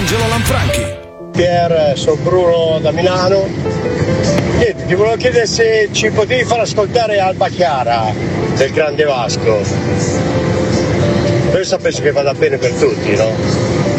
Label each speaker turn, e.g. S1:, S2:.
S1: Angelo Lanfranchi.
S2: Pier, sono Bruno da Milano. Niente, ti volevo chiedere se ci potevi far ascoltare Alba Chiara del Grande Vasco. Questo penso che vada bene per tutti, no?